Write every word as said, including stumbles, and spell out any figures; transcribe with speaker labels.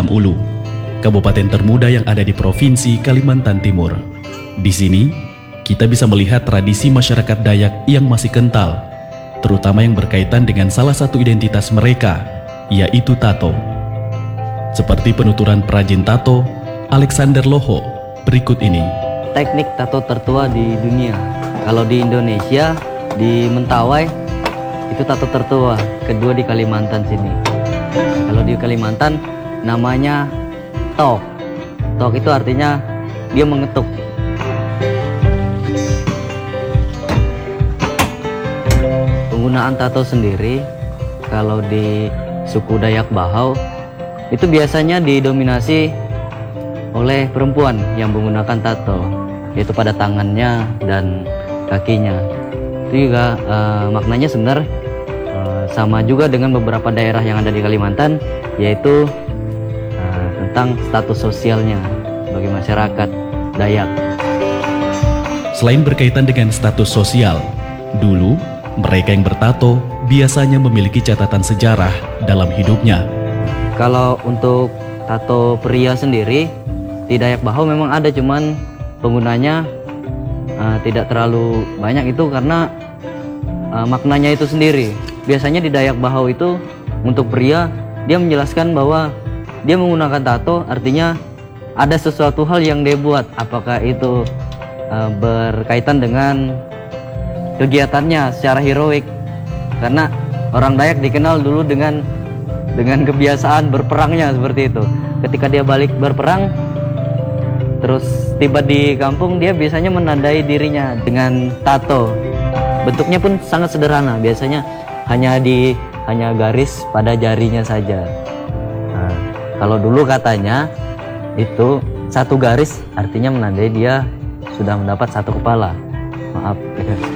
Speaker 1: Mahakam Ulu, kabupaten termuda yang ada di Provinsi Kalimantan Timur. Di sini, kita bisa melihat tradisi masyarakat Dayak yang masih kental, terutama yang berkaitan dengan salah satu identitas mereka, yaitu tato. Seperti penuturan perajin tato, Alexander Loho, berikut ini.
Speaker 2: Teknik tato tertua di dunia. Kalau di Indonesia, di Mentawai, itu tato tertua, kedua di Kalimantan sini. Kalau di Kalimantan, namanya tok. Tok itu artinya dia mengetuk. Penggunaan tato sendiri, kalau di suku Dayak Bahau, itu biasanya didominasi oleh perempuan yang menggunakan tato, yaitu pada tangannya dan kakinya. Itu juga uh, maknanya sebenarnya uh, sama juga dengan beberapa daerah yang ada di Kalimantan, yaitu uh, tentang status sosialnya bagi masyarakat Dayak.
Speaker 1: Selain berkaitan dengan status sosial, dulu mereka yang bertato biasanya memiliki catatan sejarah dalam hidupnya.
Speaker 2: Kalau untuk tato pria sendiri, di Dayak Bahau memang ada, cuman penggunanya uh, tidak terlalu banyak, itu karena uh, maknanya itu sendiri. Biasanya di Dayak Bahau itu untuk pria, dia menjelaskan bahwa dia menggunakan tato artinya ada sesuatu hal yang dia buat, apakah itu uh, berkaitan dengan kegiatannya secara heroik, karena orang Dayak dikenal dulu dengan dengan kebiasaan berperangnya seperti itu. Ketika dia balik berperang, terus tiba di kampung, dia biasanya menandai dirinya dengan tato. Bentuknya pun sangat sederhana, biasanya hanya di hanya garis pada jarinya saja. Nah, kalau dulu katanya itu satu garis artinya menandai dia sudah mendapat satu kepala. Maaf.